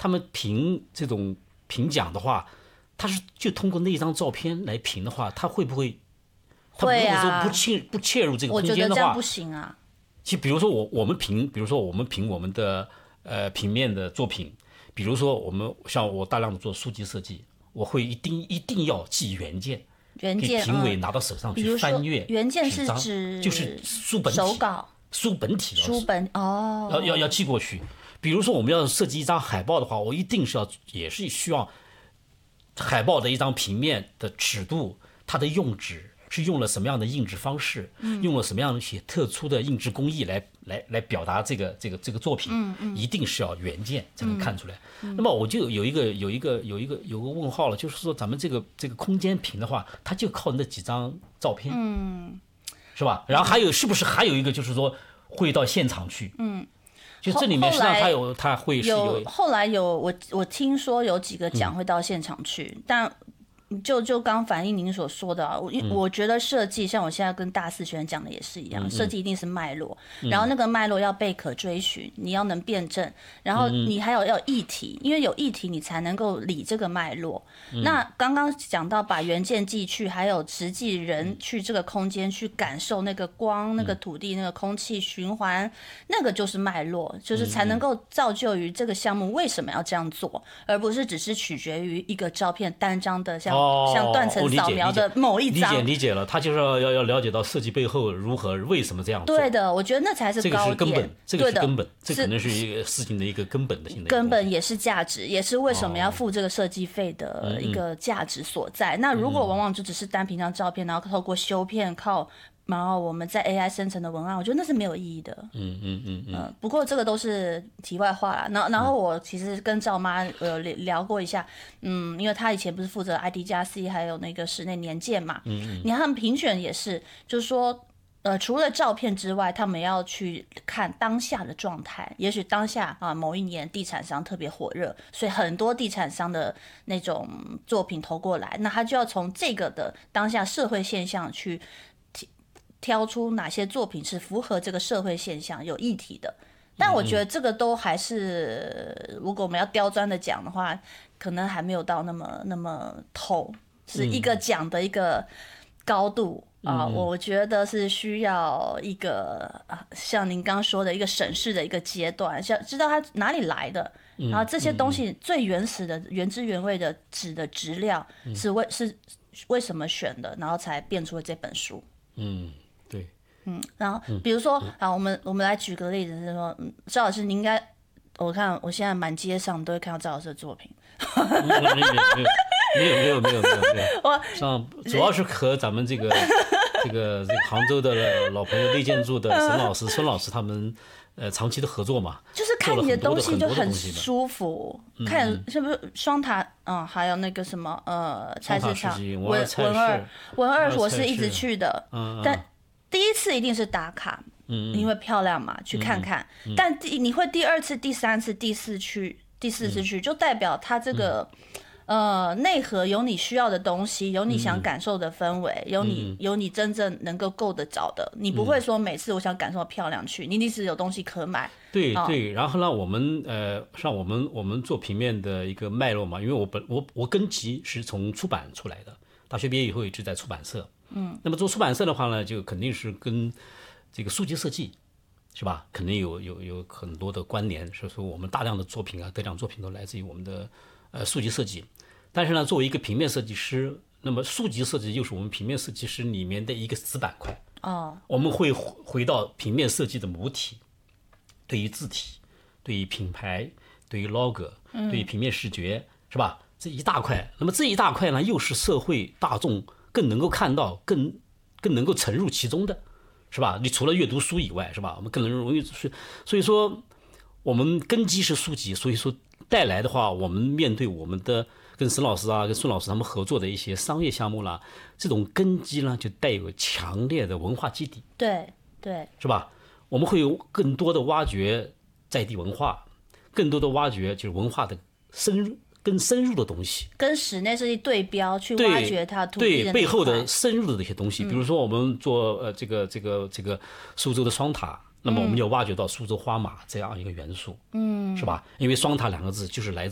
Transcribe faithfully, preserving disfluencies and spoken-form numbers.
他们评这种评奖的话，他是就通过那张照片来评的话，他会不会？他如果说不切不切入这个空间的话， 我觉得这样不行啊。 其实比如说我我们评，比如说我们评我们的呃平面的作品，比如说我们像我大量的做书籍设计，我会一定一定要寄原件。 原件给评委拿到手上去翻阅， 原件是指就是书本体手稿， 书本体书本哦， 要要要寄过去。比如说我们要设计一张海报的话，我一定是要也是需要海报的一张平面的尺度，它的用纸是用了什么样的印制方式，嗯、用了什么样的一些特殊的印制工艺来来来表达这个这个这个作品， 嗯嗯、 一定是要原件才能看出来。嗯、那么我就有一个有一个有一个有个问号了，就是说咱们这个这个空间屏的话，它就靠那几张照片， 嗯， 是吧？然后还有是不是还有一个就是说会到现场去， 嗯。 就这里面实际上它有，它会是有。 有后来有我我听说有几个奖会到现场去，嗯、但就就刚反映您所说的、啊，我、嗯、我觉得设计像我现在跟大四学生讲的也是一样，设计、嗯、一定是脉络，嗯、然后那个脉络要被可追寻，你要能辩证，然后你还有要有议题，因为有议题你才能够理这个脉络。嗯、那刚刚讲到把原件寄去，还有实际人去这个空间去感受那个光、那个土地、那个空气循环，那个就是脉络，就是才能够造就于这个项目为什么要这样做，而不是只是取决于一个照片单张的像。 哦、 像断层扫描的某一张， 理解理解了，他就是要要要了解到设计背后如何为什么这样做。 对的，我觉得那才是高点， 这个是根本，这个是根本，这可能是一个事情的一个根本的性的根本也是价值，也是为什么要付这个设计费的一个价值所在。哦、那如果往往就只是单凭张照片，然后透过修片靠。然后我们在 A I 生成的文案，我觉得那是没有意义的。 嗯嗯嗯嗯、呃。 不过这个都是题外话啦。然后，然后我其实跟赵妈有聊过一下，嗯，因为她以前不是负责 I D 加 C 还有那个室内年鉴嘛。嗯嗯。你看他们评选也是，就是说，呃，除了照片之外，他们要去看当下的状态。也许当下啊，某一年地产商特别火热，所以很多地产商的那种作品投过来，那他就要从这个的当下社会现象去。挑出哪些作品是符合这个社会现象有议题的，但我觉得这个都还是，如果我们要刁钻的讲的话，可能还没有到那么那么透，是一个讲的一个高度啊、嗯呃。我觉得是需要一个像您刚刚说的一个审视的一个阶段，想知道它哪里来的，然后这些东西最原始的、原汁原味的纸的质料是为是为什么选的，然后才变出了这本书。 嗯。 嗯，然后比如说，好，我们我们来举个例子，是说，嗯，赵老师，你应该，我看我现在满街上都会看到赵老师的作品。 没有没有没有没有没有没有没有，我上主要是和咱们这个这个这个杭州的老朋友类建筑的沈老师、孙老师他们呃长期的合作嘛， 就是看你的东西就很舒服，看是不是双塔，嗯，还有那个什么呃菜市场文文二文二，我是一直去的，但。第一次一定是打卡，嗯，因为漂亮嘛，去看看。嗯嗯、但第你会第二次、第三次、第四去、第四次去，嗯、就代表它这个、嗯、呃内核有你需要的东西，有你想感受的氛围，嗯、有你有你真正能够够得着的。你不会说每次我想感受漂亮去，你一直有东西可买。 对对，然后呢，我们呃，像我们我们做平面的一个脉络嘛，因为我本我我根基是从出版出来的，大学毕业以后一直在出版社。嗯，那么做出版社的话呢，就肯定是跟这个书籍设计，是吧？肯定有有有很多的关联，所以说我们大量的作品啊，得奖作品都来自于我们的呃书籍设计。但是呢，作为一个平面设计师，那么书籍设计又是我们平面设计师里面的一个子板块。哦，我们会回到平面设计的母体，对于字体，对于品牌，对于 logo，、嗯、对于平面视觉，是吧？这一大块。那么这一大块呢，又是社会大众更能够看到、更更能够沉入其中的，是吧？你除了阅读书以外，是吧？我们更能容易去，所以说我们根基是书籍，所以说带来的话，我们面对我们的跟沈老师啊、跟孙老师他们合作的一些商业项目啦，这种根基呢，就带有强烈的文化基底， 对对， 是吧？我们会有更多的挖掘在地文化，更多的挖掘就是文化的深入。更深入的东西， 跟室内设计对标，去挖掘它土地的对背后的深入的这些东西。嗯、比如说，我们做呃这个这个这个苏州的双塔，那么我们要挖掘到苏州花马这样一个元素，嗯，是吧？因为双塔两个字就是来自